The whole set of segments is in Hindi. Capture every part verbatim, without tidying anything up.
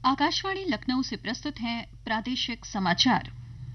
आकाशवाणी लखनऊ से प्रस्तुत हैं प्रादेशिक समाचार।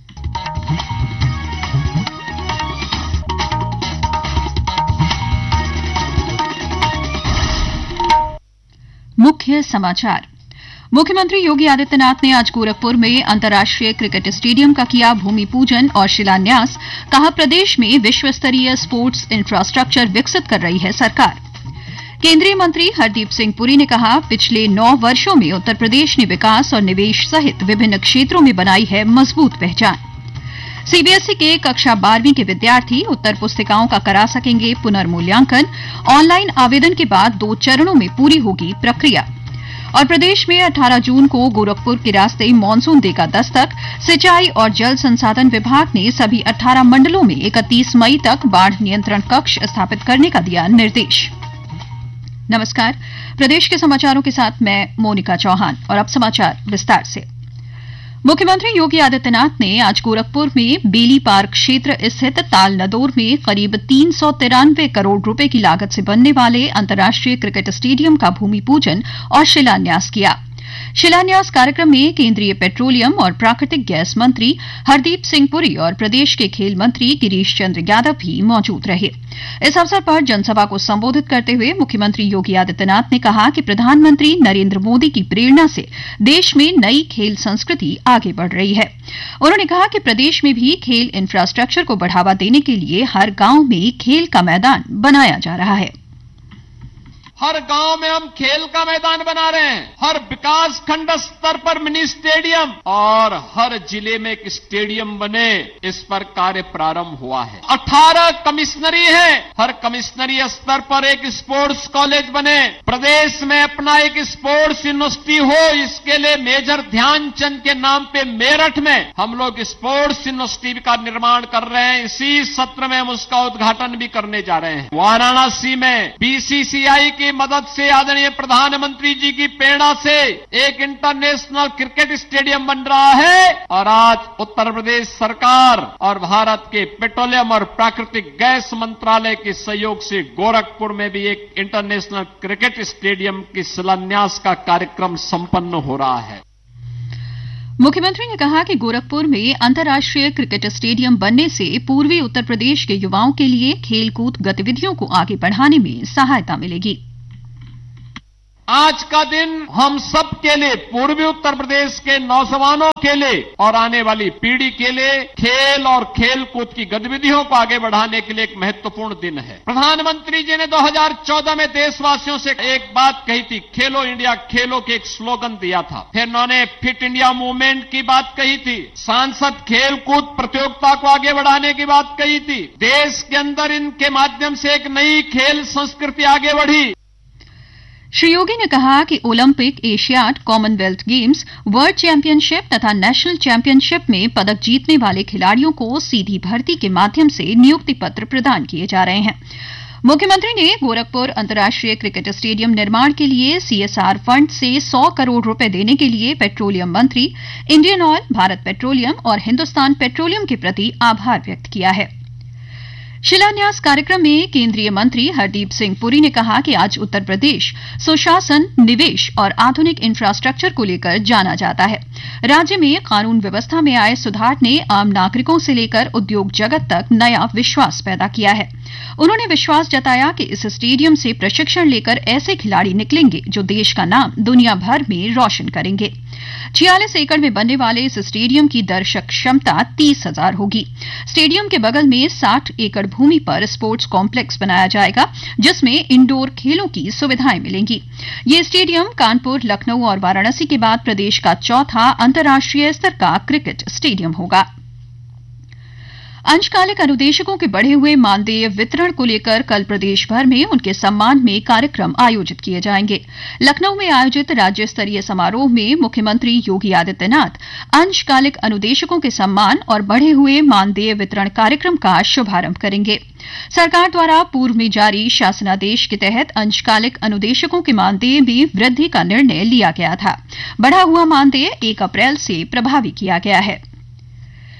मुख्य समाचार। मुख्यमंत्री योगी आदित्यनाथ ने आज गोरखपुर में अंतर्राष्ट्रीय क्रिकेट स्टेडियम का किया भूमि पूजन और शिलान्यास। कहा, प्रदेश में विश्व स्तरीय स्पोर्ट्स इंफ्रास्ट्रक्चर विकसित कर रही है सरकार। केंद्रीय मंत्री हरदीप सिंह पुरी ने कहा, पिछले नौ वर्षों में उत्तर प्रदेश ने विकास और निवेश सहित विभिन्न क्षेत्रों में बनाई है मजबूत पहचान। सीबीएसई के कक्षा बारहवीं के विद्यार्थी उत्तर पुस्तिकाओं का करा सकेंगे पुनर्मूल्यांकन। ऑनलाइन आवेदन के बाद दो चरणों में पूरी होगी प्रक्रिया। और प्रदेश में अठारह जून को गोरखपुर के रास्ते मानसून देगा दस्तक। सिंचाई और जल संसाधन विभाग ने सभी अठारह मंडलों में इकतीस मई तक बाढ़ नियंत्रण कक्ष स्थापित करने का दिया निर्देश। नमस्कार, प्रदेश के समाचारों के साथ मैं मोनिका चौहान और अब समाचार विस्तार से। मुख्यमंत्री योगी आदित्यनाथ ने आज गोरखपुर में बेली पार्क क्षेत्र स्थित ताल नदौर में करीब तीन सौ तिरानवे करोड़ रुपए की लागत से बनने वाले अंतर्राष्ट्रीय क्रिकेट स्टेडियम का भूमि पूजन और शिलान्यास किया। शिलान्यास कार्यक्रम में केंद्रीय पेट्रोलियम और प्राकृतिक गैस मंत्री हरदीप सिंह पुरी और प्रदेश के खेल मंत्री गिरीश चंद्र यादव भी मौजूद रहे। इस अवसर पर जनसभा को संबोधित करते हुए मुख्यमंत्री योगी आदित्यनाथ ने कहा कि प्रधानमंत्री नरेंद्र मोदी की प्रेरणा से देश में नई खेल संस्कृति आगे बढ़ रही है। उन्होंने कहा कि प्रदेश में भी खेल इंफ्रास्ट्रक्चर को बढ़ावा देने के लिए हर गांव में खेल का मैदान बनाया जा रहा है। हर गांव में हम खेल का मैदान बना रहे हैं। हर विकास खंड स्तर पर मिनी स्टेडियम और हर जिले में एक स्टेडियम बने, इस पर कार्य प्रारंभ हुआ है। अठारह कमिश्नरी है, हर कमिश्नरी स्तर पर एक स्पोर्ट्स कॉलेज बने। प्रदेश में अपना एक स्पोर्ट्स यूनिवर्सिटी हो, इसके लिए मेजर ध्यानचंद के नाम पे मेरठ में हम लोग स्पोर्ट्स यूनिवर्सिटी का निर्माण कर रहे हैं। इसी सत्र में हम उसका उद्घाटन भी करने जा रहे हैं। वाराणसी में बीसीसीआई की मदद से, आदरणीय प्रधानमंत्री जी की प्रेरणा से एक इंटरनेशनल क्रिकेट स्टेडियम बन रहा है। और आज उत्तर प्रदेश सरकार और भारत के पेट्रोलियम और प्राकृतिक गैस मंत्रालय के सहयोग से गोरखपुर में भी एक इंटरनेशनल क्रिकेट स्टेडियम की शिलान्यास का कार्यक्रम संपन्न हो रहा है। मुख्यमंत्री ने कहा कि गोरखपुर में अंतर्राष्ट्रीय क्रिकेट स्टेडियम बनने से पूर्वी उत्तर प्रदेश के युवाओं के लिए खेलकूद गतिविधियों को आगे बढ़ाने में सहायता मिलेगी। आज का दिन हम सब के लिए, पूर्वी उत्तर प्रदेश के नौजवानों के लिए और आने वाली पीढ़ी के लिए खेल और खेल कूद की गतिविधियों को आगे बढ़ाने के लिए एक महत्वपूर्ण दिन है। प्रधानमंत्री जी ने दो हज़ार चौदह में देशवासियों से एक बात कही थी, खेलो इंडिया खेलो के एक स्लोगन दिया था। फिर उन्होंने फिट इंडिया मूवमेंट की बात कही थी, सांसद खेल कूद प्रतियोगिता को आगे बढ़ाने की बात कही थी। देश के अंदर इनके माध्यम से एक नई खेल संस्कृति आगे बढ़ी। श्री योगी ने कहा कि Olympic, Asiad, Commonwealth games, world championship तथा नेशनल चैंपियनशिप में पदक जीतने वाले खिलाड़ियों को सीधी भर्ती के माध्यम से नियुक्ति पत्र प्रदान किए जा रहे हैं। मुख्यमंत्री ने गोरखपुर अंतर्राष्ट्रीय क्रिकेट स्टेडियम निर्माण के लिए सीएसआर फंड से सौ करोड़ रुपए देने के लिए पेट्रोलियम मंत्री, इंडियन ऑयल, भारत पेट्रोलियम और हिंदुस्तान पेट्रोलियम के प्रति आभार व्यक्त किया है। शिलान्यास कार्यक्रम में केंद्रीय मंत्री हरदीप सिंह पुरी ने कहा कि आज उत्तर प्रदेश सुशासन, निवेश और आधुनिक इंफ्रास्ट्रक्चर को लेकर जाना जाता है। राज्य में कानून व्यवस्था में आए सुधार ने आम नागरिकों से लेकर उद्योग जगत तक नया विश्वास पैदा किया है। उन्होंने विश्वास जताया कि इस स्टेडियम से प्रशिक्षण लेकर ऐसे खिलाड़ी निकलेंगे जो देश का नाम दुनिया भर में रोशन करेंगे। छियालीस एकड़ में बनने वाले इस स्टेडियम की दर्शक क्षमता तीस हजार होगी। स्टेडियम के बगल में साठ एकड़ भूमि पर स्पोर्ट्स कॉम्प्लेक्स बनाया जाएगा, जिसमें इंडोर खेलों की सुविधाएं मिलेंगी। ये स्टेडियम कानपुर, लखनऊ और वाराणसी के बाद प्रदेश का चौथा अंतर्राष्ट्रीय स्तर का क्रिकेट स्टेडियम होगा। अंशकालिक अनुदेशकों के बढ़े हुए मानदेय वितरण को लेकर कल प्रदेश भर में उनके सम्मान में कार्यक्रम आयोजित किए जाएंगे। लखनऊ में आयोजित राज्य स्तरीय समारोह में मुख्यमंत्री योगी आदित्यनाथ अंशकालिक अनुदेशकों के सम्मान और बढ़े हुए मानदेय वितरण कार्यक्रम का शुभारंभ करेंगे। सरकार द्वारा पूर्व में जारी शासनादेश के तहत अंशकालिक अनुदेशकों के मानदेय में वृद्धि का निर्णय लिया गया था। बढ़ा हुआ मानदेय एक अप्रैल से प्रभावी किया गया है।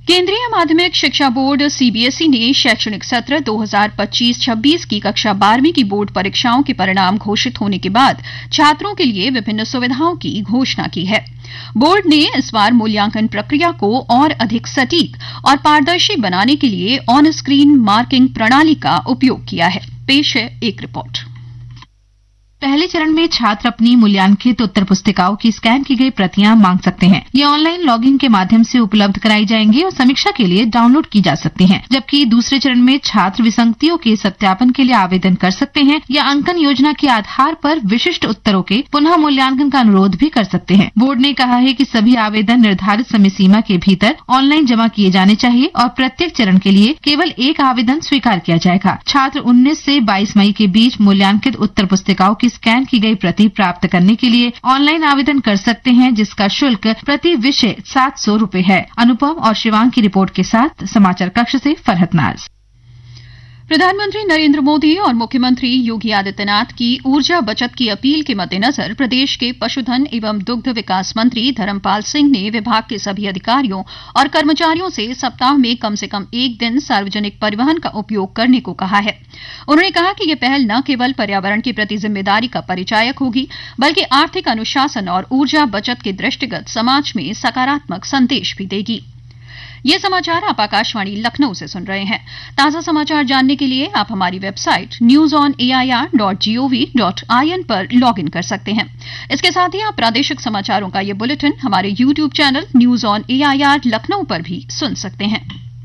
केंद्रीय माध्यमिक शिक्षा बोर्ड सीबीएसई ने शैक्षणिक सत्र दो हज़ार पच्चीस छब्बीस की कक्षा बारहवीं की बोर्ड परीक्षाओं के परिणाम घोषित होने के बाद छात्रों के लिए विभिन्न सुविधाओं की घोषणा की है। बोर्ड ने इस बार मूल्यांकन प्रक्रिया को और अधिक सटीक और पारदर्शी बनाने के लिए ऑन स्क्रीन मार्किंग प्रणाली का उपयोग किया है। पेश है एक रिपोर्ट। पहले चरण में छात्र अपनी मूल्यांकित उत्तर पुस्तिकाओं की स्कैन की गई प्रतियां मांग सकते हैं। ये ऑनलाइन लॉगिंग के माध्यम से उपलब्ध कराई जाएंगी और समीक्षा के लिए डाउनलोड की जा सकती हैं। जबकि दूसरे चरण में छात्र विसंगतियों के सत्यापन के लिए आवेदन कर सकते हैं या अंकन योजना के आधार पर विशिष्ट उत्तरों के पुनः मूल्यांकन का अनुरोध भी कर सकते हैं। बोर्ड ने कहा है कि सभी आवेदन निर्धारित समय सीमा के भीतर ऑनलाइन जमा किए जाने चाहिए और प्रत्येक चरण के लिए केवल एक आवेदन स्वीकार किया जाएगा। छात्र उन्नीस से बाईस मई के बीच मूल्यांकित उत्तर पुस्तिकाओं की स्कैन की गई प्रति प्राप्त करने के लिए ऑनलाइन आवेदन कर सकते हैं, जिसका शुल्क प्रति विषय सात सौ रूपये है। अनुपम और शिवांग की रिपोर्ट के साथ समाचार कक्ष से फरहत नाज। प्रधानमंत्री नरेंद्र मोदी और मुख्यमंत्री योगी आदित्यनाथ की ऊर्जा बचत की अपील के मद्देनजर प्रदेश के पशुधन एवं दुग्ध विकास मंत्री धर्मपाल सिंह ने विभाग के सभी अधिकारियों और कर्मचारियों से सप्ताह में कम से कम एक दिन सार्वजनिक परिवहन का उपयोग करने को कहा है। उन्होंने कहा कि यह पहल न केवल पर्यावरण के प्रति जिम्मेदारी का परिचायक होगी, बल्कि आर्थिक अनुशासन और ऊर्जा बचत के दृष्टिगत समाज में सकारात्मक संदेश भी देगी। ये समाचार आप आकाशवाणी लखनऊ से सुन रहे हैं। ताजा समाचार जानने के लिए आप हमारी website news on A I R dot G O V dot I N पर लॉग इन कर सकते हैं। इसके साथ ही आप प्रादेशिक समाचारों का ये बुलेटिन हमारे YouTube channel news on A I R Lucknow पर भी सुन सकते हैं।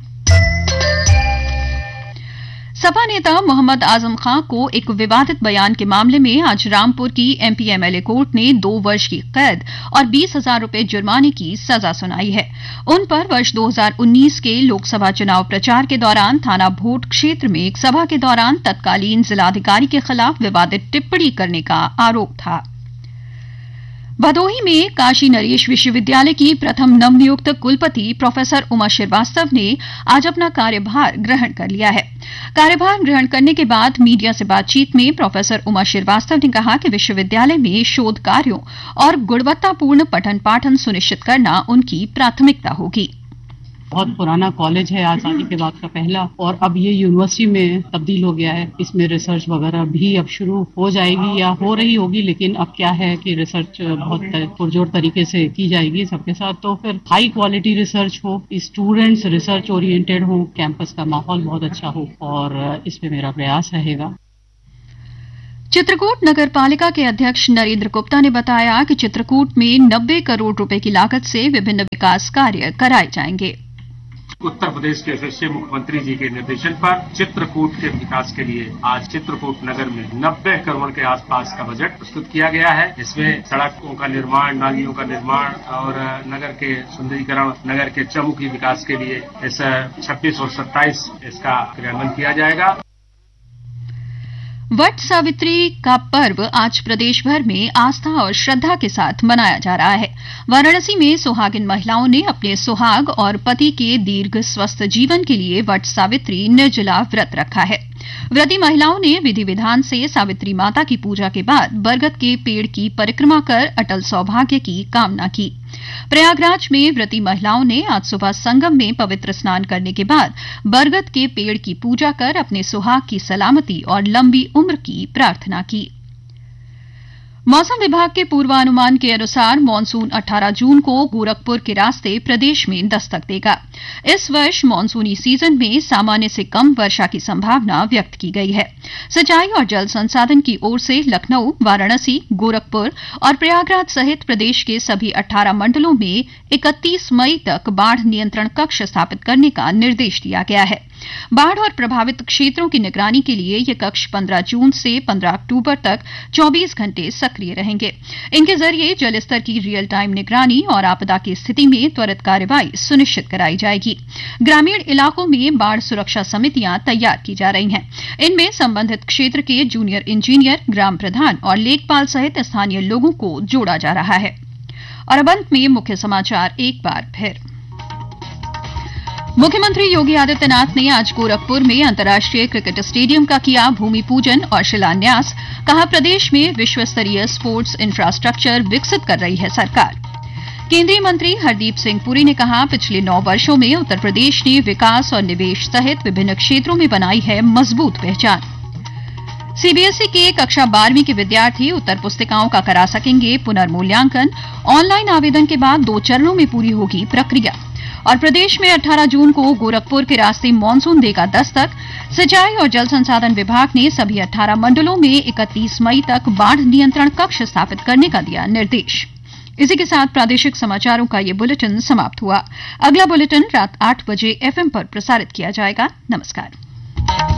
सपा नेता मोहम्मद आजम खां को एक विवादित बयान के मामले में आज रामपुर की एमपी एमएलए कोर्ट ने दो वर्ष की कैद और बीस हजार रूपये जुर्माने की सजा सुनाई है। उन पर वर्ष दो हज़ार उन्नीस के लोकसभा चुनाव प्रचार के दौरान थाना भोट क्षेत्र में एक सभा के दौरान तत्कालीन जिलाधिकारी के खिलाफ विवादित टिप्पणी करने का आरोप था। भदोही में काशी नरेश विश्वविद्यालय की प्रथम नवनियुक्त कुलपति प्रोफेसर उमा श्रीवास्तव ने आज अपना कार्यभार ग्रहण कर लिया है। कार्यभार ग्रहण करने के बाद मीडिया से बातचीत में प्रोफेसर उमा श्रीवास्तव ने कहा कि विश्वविद्यालय में शोध कार्यों और गुणवत्तापूर्ण पठन पाठन सुनिश्चित करना उनकी प्राथमिकता होगी। बहुत पुराना कॉलेज है, आजादी के बाद का पहला, और अब ये यूनिवर्सिटी में तब्दील हो गया है। इसमें रिसर्च वगैरह भी अब शुरू हो जाएगी या हो रही होगी, लेकिन अब क्या है कि रिसर्च बहुत पुरजोर तरीके से की जाएगी सबके साथ। तो फिर हाई क्वालिटी रिसर्च हो, स्टूडेंट्स रिसर्च ओरिएंटेड हो, कैंपस का माहौल बहुत अच्छा हो, और इस पे मेरा प्रयास रहेगा। चित्रकूट नगर पालिका के अध्यक्ष नरेंद्र गुप्ता ने बताया कि चित्रकूट में नब्बे करोड़ रुपए की लागत से विभिन्न विकास कार्य कराए जाएंगे। उत्तर प्रदेश के यशस्वी मुख्यमंत्री जी के निर्देशन पर चित्रकूट के विकास के लिए आज चित्रकूट नगर में नब्बे करोड़ के आसपास का बजट प्रस्तुत किया गया है। इसमें सड़कों का निर्माण, नालियों का निर्माण और नगर के सुंदरीकरण, नगर के चौमुखी विकास के लिए इस छब्बीस और सत्ताईस इसका क्रियान्वयन किया जाएगा। वट सावित्री का पर्व आज प्रदेश भर में आस्था और श्रद्धा के साथ मनाया जा रहा है। वाराणसी में सुहागिन महिलाओं ने अपने सुहाग और पति के दीर्घ स्वस्थ जीवन के लिए वट सावित्री निर्जला व्रत रखा है। व्रती महिलाओं ने विधि विधान से सावित्री माता की पूजा के बाद बरगद के पेड़ की परिक्रमा कर अटल सौभाग्य की कामना की। प्रयागराज में व्रती महिलाओं ने आज सुबह संगम में पवित्र स्नान करने के बाद बरगद के पेड़ की पूजा कर अपने सुहाग की सलामती और लंबी उम्र की प्रार्थना की। मौसम विभाग के पूर्वानुमान के अनुसार मानसून अठारह जून को गोरखपुर के रास्ते प्रदेश में दस्तक देगा। इस वर्ष मानसूनी सीजन में सामान्य से कम वर्षा की संभावना व्यक्त की गई है। सिंचाई और जल संसाधन की ओर से लखनऊ, वाराणसी, गोरखपुर और प्रयागराज सहित प्रदेश के सभी अठारह मंडलों में इकतीस मई तक बाढ़ नियंत्रण कक्ष स्थापित करने का निर्देश दिया गया है। बाढ़ और प्रभावित क्षेत्रों की निगरानी के लिए ये कक्ष पंद्रह जून से पंद्रह अक्टूबर तक चौबीस घंटे सक्रिय रहेंगे। इनके जरिए जलस्तर की रियल टाइम निगरानी और आपदा की स्थिति में त्वरित कार्यवाही सुनिश्चित कराई जाएगी। ग्रामीण इलाकों में बाढ़ सुरक्षा समितियां तैयार की जा रही हैं। इनमें संबंधित क्षेत्र के जूनियर इंजीनियर, ग्राम प्रधान और लेखपाल सहित स्थानीय लोगों को जोड़ा जा रहा है। और अब अंत में मुख्य समाचार एक बार फिर। मुख्यमंत्री योगी आदित्यनाथ ने आज गोरखपुर में अंतर्राष्ट्रीय क्रिकेट स्टेडियम का किया भूमि पूजन और शिलान्यास। कहा, प्रदेश में विश्व स्तरीय स्पोर्ट्स इंफ्रास्ट्रक्चर विकसित कर रही है सरकार। केंद्रीय मंत्री हरदीप सिंह पुरी ने कहा, पिछले नौ वर्षों में उत्तर प्रदेश ने विकास और निवेश सहित विभिन्न क्षेत्रों में बनाई है मजबूत पहचान। सीबीएसई के कक्षा बारहवीं के विद्यार्थी उत्तर पुस्तिकाओं का करा सकेंगे पुनर्मूल्यांकन। ऑनलाइन आवेदन के बाद दो चरणों में पूरी होगी प्रक्रिया। और प्रदेश में अठारह जून को गोरखपुर के रास्ते मानसून देगा दस्तक। सिंचाई और जल संसाधन विभाग ने सभी अठारह मंडलों में इकतीस मई तक बाढ़ नियंत्रण कक्ष स्थापित करने का दिया निर्देश। इसी के साथ प्रादेशिक समाचारों का ये बुलेटिन समाप्त हुआ। अगला बुलेटिन रात आठ बजे एफएम पर प्रसारित किया जाएगा। नमस्कार।